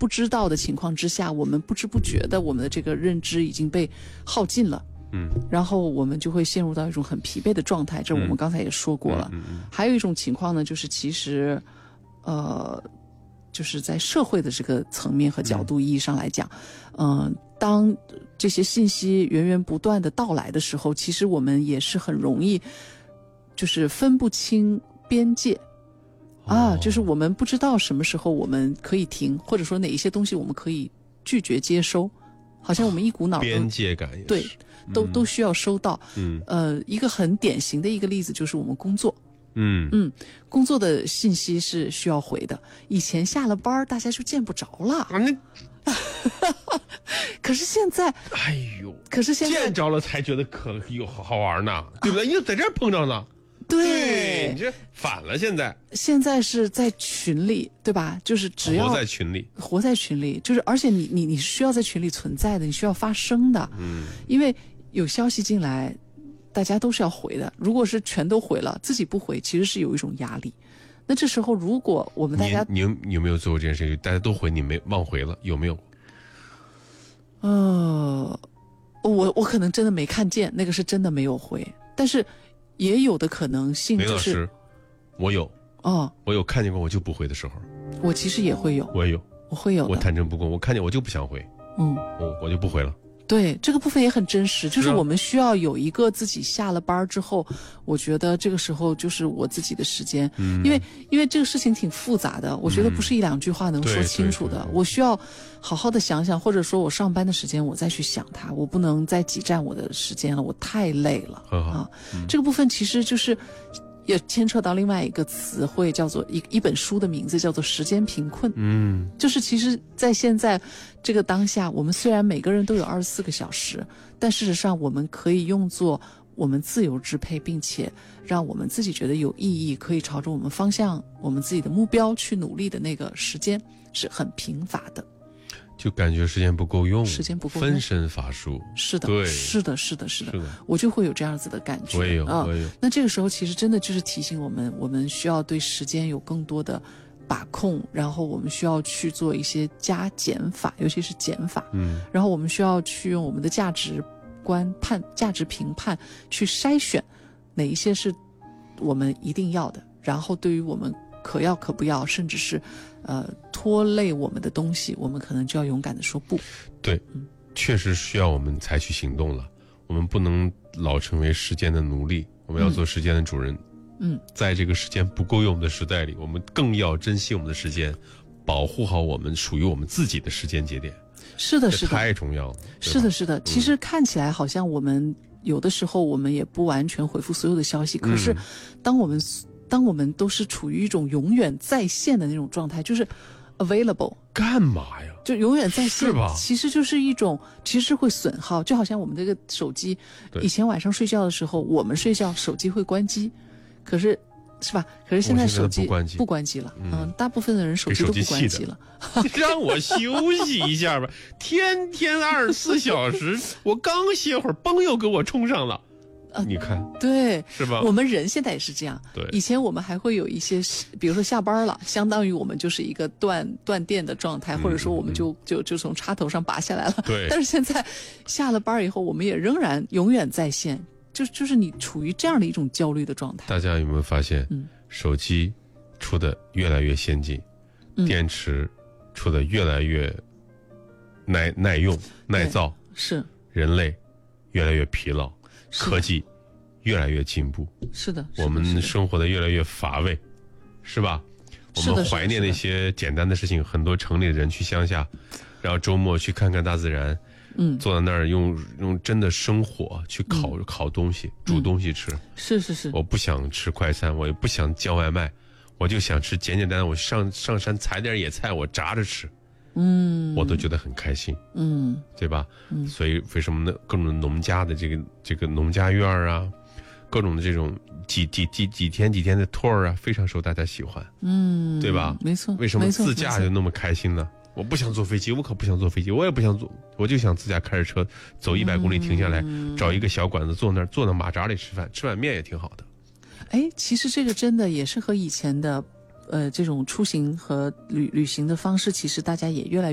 不知道的情况之下，我们不知不觉的我们的这个认知已经被耗尽了。然后我们就会陷入到一种很疲惫的状态，这我们刚才也说过了。还有一种情况呢，就是其实就是在社会的这个层面和角度意义上来讲，当这些信息源源不断的到来的时候，其实我们也是很容易就是分不清边界就是我们不知道什么时候我们可以停，或者说哪一些东西我们可以拒绝接收，好像我们一股脑边界感也是对都需要收到。一个很典型的一个例子就是我们工作。工作的信息是需要回的。以前下了班大家就见不着了。可是现在， 见着了才觉得可有好玩呢，对不对？你在这儿碰着呢。对，你这反了。现在是在群里，对吧？就是只要活在群里，就是而且你是需要在群里存在的，你需要发声的。因为有消息进来，大家都是要回的。如果是全都回了，自己不回，其实是有一种压力。那这时候，如果我们大家，你有没有做过这件事情？大家都回，你没忘回了，有没有？ 我可能真的没看见，那个是真的没有回，但是也有的可能性就是，梅老师， 我有看见过我就不回的时候。 我其实也会有， 我也有， 我会有的。 我坦诚不公，我看见我就不想回，我就不回了。 对，这个部分也很真实，就是我们需要有一个自己下了班之后，我觉得这个时候就是我自己的时间。因为这个事情挺复杂的，我觉得不是一两句话能说清楚的。我需要好好的想想，或者说我上班的时间我再去想它，我不能再挤占我的时间了，我太累了这个部分其实就是也牵扯到另外一个词汇，叫做一本书的名字叫做时间贫困。就是其实在现在这个当下，我们虽然每个人都有24个小时，但事实上我们可以用作我们自由支配，并且让我们自己觉得有意义，可以朝着我们方向我们自己的目标去努力的那个时间是很贫乏的。 就感觉时间不够用，分身乏术。 是的， 对， 是的，我就会有这样子的感觉。 我也有。 那这个时候其实真的就是提醒我们需要对时间有更多的把控，然后我们需要去做一些加减法，尤其是减法。然后我们需要去用我们的价值观价值评判去筛选哪一些是我们一定要的，然后对于我们可要可不要，甚至是拖累我们的东西，我们可能就要勇敢的说不。对， 确实需要我们采取行动了。我们不能老成为时间的奴隶，我们要做时间的主人。在这个时间不够用的时代里，我们更要珍惜我们的时间，保护好我们属于我们自己的时间节点。是的，太重要了。是的。 其实看起来好像我们有的时候我们也不完全回复所有的消息，可是当我们都是处于一种永远在线的那种状态，就是 available， 干嘛呀？ 就永远在线， 是吧？ 其实就是一种，其实会损耗，就好像我们这个手机，以前晚上睡觉的时候，我们睡觉手机会关机，可是吧？可是现在手机不关机了，大部分的人手机都不关机了。 让我休息一下吧，天天24小时，我刚歇会儿，嘣又给我冲上了。你看， 对， 是吧？ 我们人现在也是这样。对，以前我们还会有一些，比如说下班了，相当于我们就是一个断电的状态，或者说我们就从插头上拔下来了。对。但是现在下了班以后，我们也仍然永远在线，就是你处于这样的一种焦虑的状态。 大家有没有发现，手机出的越来越先进，电池出的越来越耐用耐造， 是人类越来越疲劳。科技越来越进步， 是的， 我们生活的越来越乏味，是吧？我们怀念那些简单的事情，很多城里的人去乡下，然后周末去看看大自然，坐在那儿用真的生火去烤东西，煮东西吃。 是。 我不想吃快餐，我也不想叫外卖，我就想吃简简单单，我上山采点野菜，我炸着吃。我都觉得很开心，对吧？所以为什么呢？各种农家的这个农家院啊，各种的这种几天的tour啊，非常受大家喜欢，对吧？ 没错。 为什么自驾就那么开心呢？我不想坐飞机，我可不想坐飞机，我也不想坐，我就想自驾开着车走100公里，停下来找一个小馆子坐那马扎里吃饭，吃碗面也挺好的。 其实这个真的也是和以前的这种出行和旅行的方式，其实大家也越来越